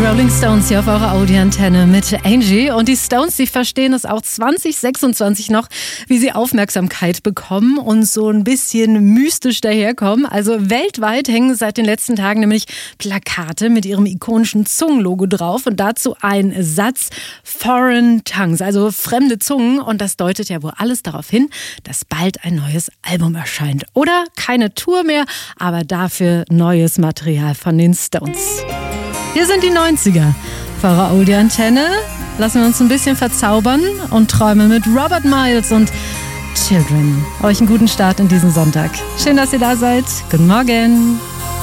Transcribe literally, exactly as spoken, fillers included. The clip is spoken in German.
Rolling Stones hier auf eurer Audioantenne mit Angie. Und die Stones, die verstehen es auch zwanzig sechsundzwanzig noch, wie sie Aufmerksamkeit bekommen und so ein bisschen mystisch daherkommen. Also weltweit hängen seit den letzten Tagen nämlich Plakate mit ihrem ikonischen Zungenlogo drauf. Und dazu ein Satz: Foreign Tongues, also fremde Zungen. Und das deutet ja wohl alles darauf hin, dass bald ein neues Album erscheint. Oder keine Tour mehr, aber dafür neues Material von den Stones. Hier sind die neunziger. Auf eurer Audioantenne lassen wir uns ein bisschen verzaubern und träumen mit Robert Miles und Children. Euch einen guten Start in diesen Sonntag. Schön, dass ihr da seid. Guten Morgen.